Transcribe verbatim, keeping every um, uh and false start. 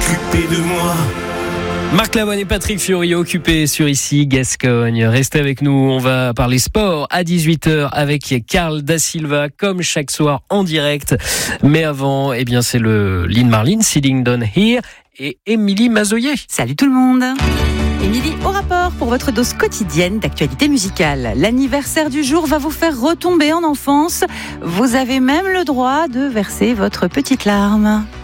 occupé de moi. Marc Lavoine et Patrick Fiori occupés sur Ici Gascogne. Restez avec nous, on va parler sport à dix-huit heures avec Carl Da Silva comme chaque soir en direct. Mais avant, eh bien c'est le Lynn Marlin, Sitting Down Here et Émilie Mazoyer. Salut tout le monde. Émilie au rapport pour votre dose quotidienne d'actualité musicale. L'anniversaire du jour va vous faire retomber en enfance. Vous avez même le droit de verser votre petite larme.